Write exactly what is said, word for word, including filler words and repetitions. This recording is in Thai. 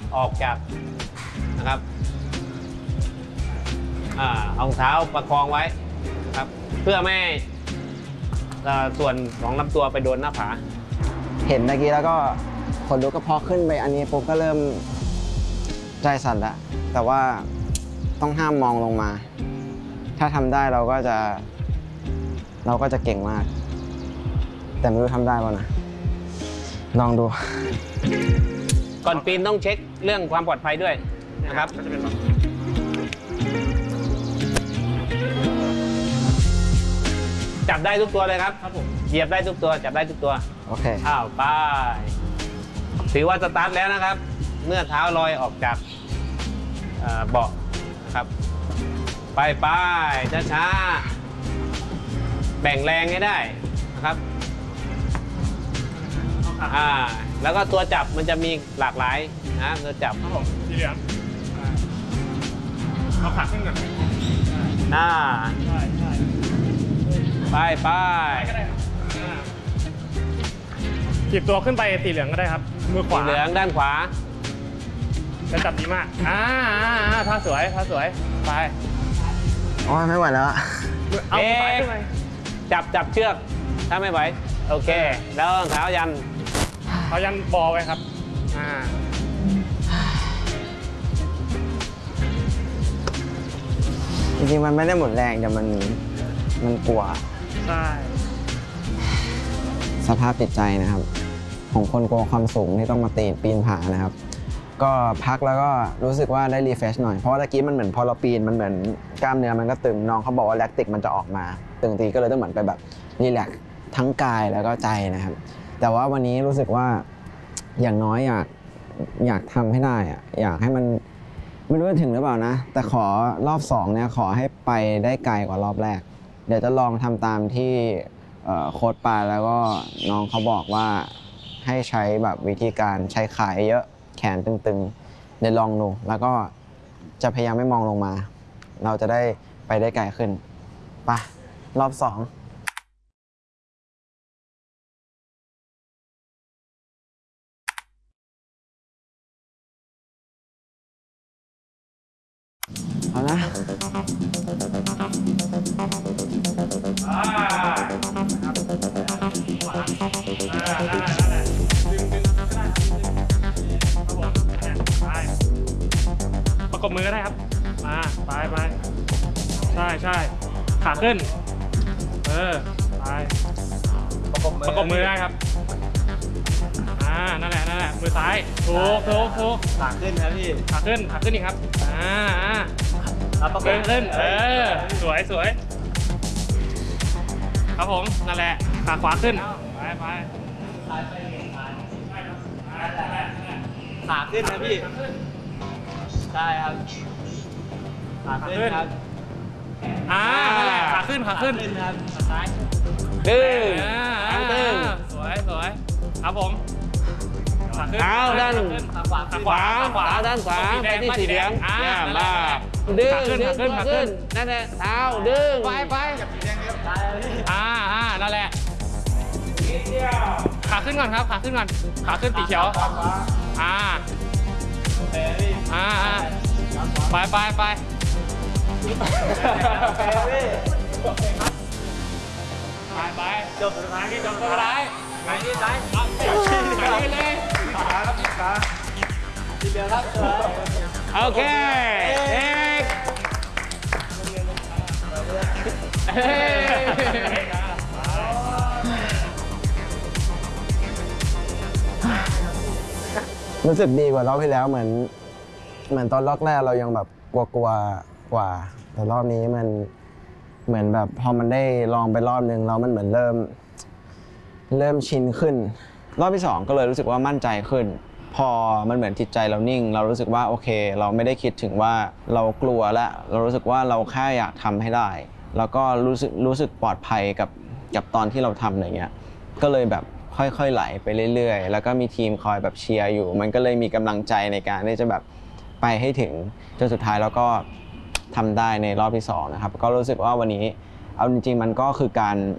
ออกจากนะครับอ่าเอาเท้าประคองไว้นะครับเพื่อไม่ให้ส่วนของลำตัวไปโดนหน้าผาเห็นเมื่อกี้แล้วก็ขนลุกก็พอขึ้นไปอันนี้ปุ๊บก็เริ่มใจสั่นละแต่ว่าต้องห้ามมองลงมาถ้าทำได้เราก็จะเราก็จะเก่งมากแต่ไม่รู้ทำได้ป่ะนะลองดูก่อนปีนต้องเช็คเรื่องความปลอดภัยด้วยนะครับจับได้ทุกตัวเลยครับครับผมเหยียบได้ทุกตัวจับได้ทุกตัวโอเคอ้าวไปถือว่าสตาร์ทแล้วนะครับเมื่อเท้าลอยออกจากเบาะนะครับไปไปช้าๆแบ่งแรงให้ได้นะครับอ่าแล้วก็ตัวจับมันจะมีหลากหลายนะตัวจับครับผมสีเหลืองเอาขาขึ้นก่อนหน้าไปไปจีบตัวขึ้นไปสีเหลืองก็ได้ครับมือขวาสีเหลืองด้านขวาจะจับดีมากอ่าท่าสวยท่าสวยไปอ๋อไม่ไหวแล้วเอ๊ะจับจับเชือกถ้าไม่ไหวโอเคแล้วเท้ายันเท้ายันบอไว้ครับอ่าจริงๆมันไม่ได้หมดแรงแต่มันมันกลัวใช่สภาพจิตใจนะครับของคนกลัวความสูงที่ต้องมาตีนปีนผานะครับก็พักแล้วก็รู้สึกว่าได้รีเฟรชหน่อยเพราะว่าตะกี้มันเหมือนพอเราปีนมันเหมือนกล้ามเนื้อมันก็ตึงน้องเขาบอกว่าแลคติกมันจะออกมาตึงตีก็เลยต้องเหมือนไปแบบรีแลกซ์ทั้งกายแล้วก็ใจนะครับแต่ว่าวันนี้รู้สึกว่าอย่างน้อยอยากอยากทำให้ได้อะอยากให้มันไม่รู้จะถึงหรือเปล่านะแต่ขอรอบสองเนี่ยขอให้ไปได้ไกลกว่ารอบแรกเดี๋ยวจะลองทำตามที่โค้ชปาแล้วก็น้องเขาบอกว่าให้ใช้แบบวิธีการใช้ขาเยอะแขนตึงๆเดี๋ยวลองดูแล้วก็จะพยายามไม่มองลงมาเราจะได้ไปได้ไกลขึ้นไปรอบสองเอานะประกบมือก็ได้ครับมาไปไปใช่ใช่ขาขึ้นเออไปประกบมือประกบมือได้ครับอ่านั่นแหละนั่นแหละมือซ้ายถูกถูกถูกขาขึ้นครับพี่ขาขึ้นขาขึ้นอีกครับอ่าอ่าประกบขึ้นเออสวยสวยครับผมนั่นแหละขาขวาขึ้นไปไปขาขึ้นนะพี่ใช่ครับขาขึ้นครับอ่านั่นแหละขาขึ้นขาขึ้นครับซ้ายดึงทั้งดึงสวยสวยครับผมขาขึ้นเอาด้านขวาขวาขวาด้านขวาไปที่สีเหลืองเนี่ยมาดึงดึงขึ้นขาขึ้นนั่นแหละเท้าดึงไปไปอ่าอ่านั่นแหละขาขึ้นก่อนครับขาขึ้นก่อนขาขึ้นสีเขียวอ่าอ่าไปไปไปไปไปจบสุดท้ายที่จบสุดท้ายไปที่ซ้ายไปที่เลยขาครับขาทีเดียวครับโอเคเอกรู้สึกดีกว่ารอบที่แล้วเหมือนเหมือนตอนรอบแรกเรายังแบบกลัวกลัวกว่าแต่รอบนี้มันเหมือนแบบพอมันได้ลองไปรอบนึงแล้วมันเหมือนเริ่มเริ่มชินขึ้นรอบที่สองก็เลยรู้สึกว่ามั่นใจขึ้นพอมันเหมือนจิตใจเรานิ่งเรารู้สึกว่าโอเคเราไม่ได้คิดถึงว่าเรากลัวแล้วเรารู้สึกว่าเราแค่อยากทำให้ได้แล้วก็รู้สึกรู้สึกปลอดภัยกับกับตอนที่เราทำอะไรเงี้ยก็เลยแบบค่อยๆไหลไปเรื่อยๆแล้วก็มีทีมคอยแบบเชียร์อยู่มันก็เลยมีกำลังใจในการที่จะแบบไปให้ถึงจนสุดท้ายแล้วก็ทำได้ในรอบที่สองนะครับก็รู้สึกว่าวันนี้เอาจริงๆมันก็คือการ